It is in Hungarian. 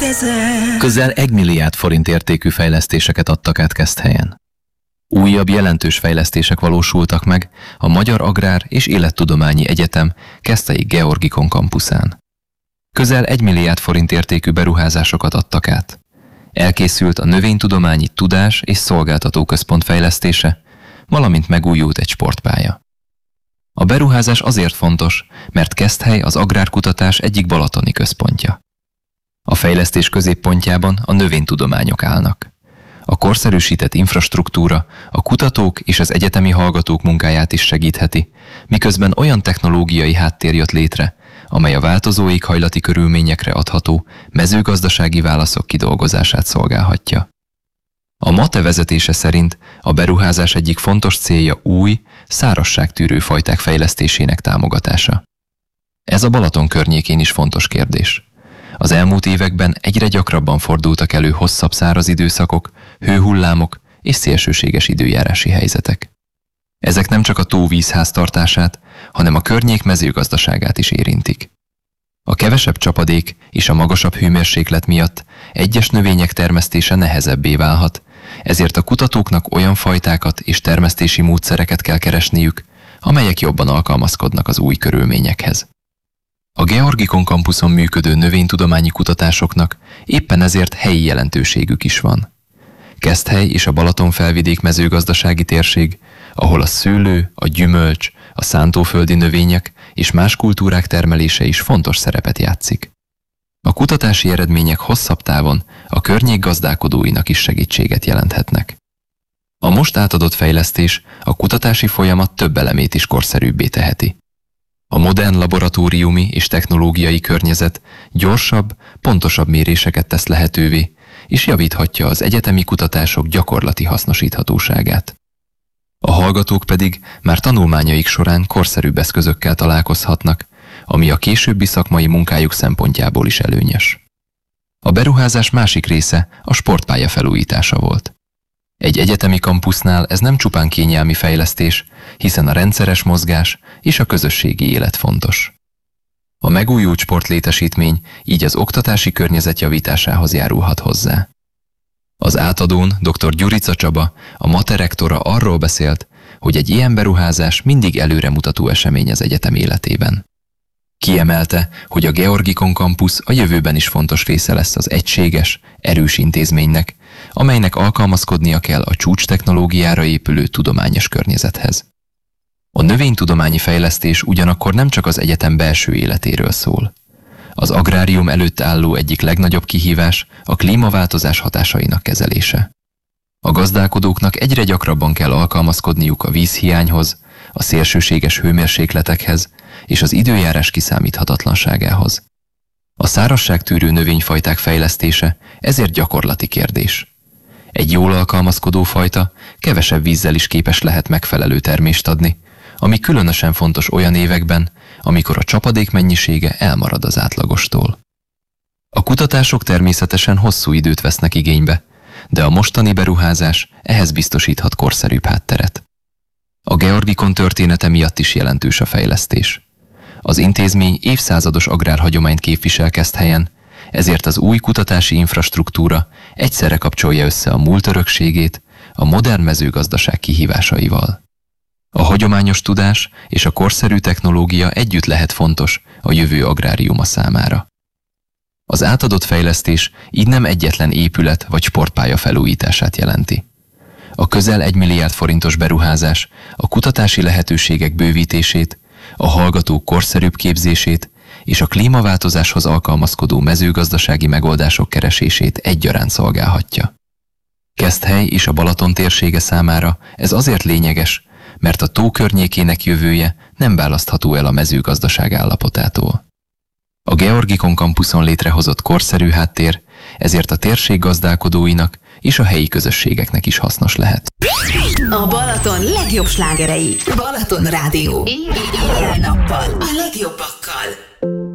kezel. Közel 1 milliárd forint értékű fejlesztéseket adtak át Keszthelyen. Újabb jelentős fejlesztések valósultak meg a Magyar Agrár és Élettudományi Egyetem Keszthelyi Georgikon kampuszán. Közel 1 milliárd forint értékű beruházásokat adtak át. Elkészült a Növénytudományi Tudás- és Szolgáltatóközpont fejlesztése, valamint megújult egy sportpálya. A beruházás azért fontos, mert Keszthely az agrárkutatás egyik balatoni központja. A fejlesztés középpontjában a növénytudományok állnak. A korszerűsített infrastruktúra a kutatók és az egyetemi hallgatók munkáját is segítheti, miközben olyan technológiai háttér jött létre, amely a változó éghajlati körülményekre adható mezőgazdasági válaszok kidolgozását szolgálhatja. A MATE vezetése szerint a beruházás egyik fontos célja új, szárazságtűrő fajták fejlesztésének támogatása. Ez a Balaton környékén is fontos kérdés. Az elmúlt években egyre gyakrabban fordultak elő hosszabb száraz időszakok, hőhullámok és szélsőséges időjárási helyzetek. Ezek nem csak a tóvíz háztartását, hanem a környék mezőgazdaságát is érintik. A kevesebb csapadék és a magasabb hőmérséklet miatt egyes növények termesztése nehezebbé válhat, ezért a kutatóknak olyan fajtákat és termesztési módszereket kell keresniük, amelyek jobban alkalmazkodnak az új körülményekhez. A Georgikon kampuszon működő növénytudományi kutatásoknak éppen ezért helyi jelentőségük is van. Keszthely és a Balaton-felvidék mezőgazdasági térség, ahol a szőlő, a gyümölcs, a szántóföldi növények és más kultúrák termelése is fontos szerepet játszik. A kutatási eredmények hosszabb távon a környék gazdálkodóinak is segítséget jelenthetnek. A most átadott fejlesztés a kutatási folyamat több elemét is korszerűbbé teheti. A modern laboratóriumi és technológiai környezet gyorsabb, pontosabb méréseket tesz lehetővé, és javíthatja az egyetemi kutatások gyakorlati hasznosíthatóságát. A hallgatók pedig már tanulmányaik során korszerűbb eszközökkel találkozhatnak, ami a későbbi szakmai munkájuk szempontjából is előnyös. A beruházás másik része a sportpálya felújítása volt. Egy egyetemi kampusznál ez nem csupán kényelmi fejlesztés, hiszen a rendszeres mozgás és a közösségi élet fontos. A megújult sportlétesítmény így az oktatási környezet javításához járulhat hozzá. Az átadón dr. Gyurica Csaba, a MATE rektora arról beszélt, hogy egy ilyen beruházás mindig előremutató esemény az egyetem életében. Kiemelte, hogy a Georgikon kampusz a jövőben is fontos része lesz az egységes, erős intézménynek, amelynek alkalmazkodnia kell a csúcs technológiára épülő tudományos környezethez. A növénytudományi fejlesztés ugyanakkor nem csak az egyetem belső életéről szól. Az agrárium előtt álló egyik legnagyobb kihívás a klímaváltozás hatásainak kezelése. A gazdálkodóknak egyre gyakrabban kell alkalmazkodniuk a vízhiányhoz, a szélsőséges hőmérsékletekhez és az időjárás kiszámíthatatlanságához. A szárazságtűrő növényfajták fejlesztése ezért gyakorlati kérdés. Egy jól alkalmazkodó fajta kevesebb vízzel is képes lehet megfelelő termést adni, ami különösen fontos olyan években, amikor a csapadék mennyisége elmarad az átlagostól. A kutatások természetesen hosszú időt vesznek igénybe, de a mostani beruházás ehhez biztosíthat korszerűbb hátteret. A Georgikon története miatt is jelentős a fejlesztés. Az intézmény évszázados agrárhagyományt képvisel Keszthelyen, ezért az új kutatási infrastruktúra egyszerre kapcsolja össze a múlt örökségét a modern mezőgazdaság kihívásaival. A hagyományos tudás és a korszerű technológia együtt lehet fontos a jövő agráriuma számára. Az átadott fejlesztés így nem egyetlen épület vagy sportpálya felújítását jelenti. A közel 1 milliárd forintos beruházás a kutatási lehetőségek bővítését, a hallgatók korszerűbb képzését és a klímaváltozáshoz alkalmazkodó mezőgazdasági megoldások keresését egyaránt szolgálhatja. Keszthely és a Balaton térsége számára ez azért lényeges, mert a tó környékének jövője nem választható el a mezőgazdaság állapotától. A Georgikon kampuszon létrehozott korszerű háttér ezért a térség gazdálkodóinak és a helyi közösségeknek is hasznos lehet. A Balaton legjobb slágerei. Balaton Rádió. Éjjel-nappal. A legjobbakkal.